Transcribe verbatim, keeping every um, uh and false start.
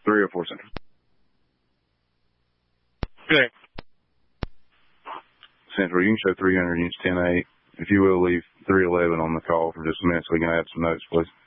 three oh four Central. Okay. Central, you can show three hundred units ten eight. If you will, leave three eleven on the call for just a minute so we can add some notes, please.